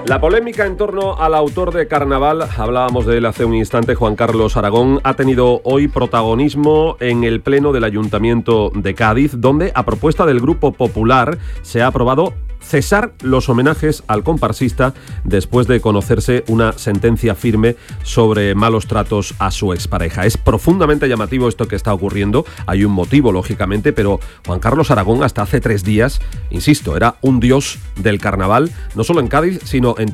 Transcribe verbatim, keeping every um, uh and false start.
La polémica en torno al autor de Carnaval, hablábamos de él hace un instante, Juan Carlos Aragón, ha tenido hoy protagonismo en el Pleno del Ayuntamiento de Cádiz, donde, a propuesta del Grupo Popular, se ha aprobado cesar los homenajes al comparsista después de conocerse una sentencia firme sobre malos tratos a su expareja. Es profundamente llamativo esto que está ocurriendo. Hay un motivo, lógicamente, pero Juan Carlos Aragón hasta hace tres días, insisto, era un dios del carnaval, no solo en Cádiz, sino en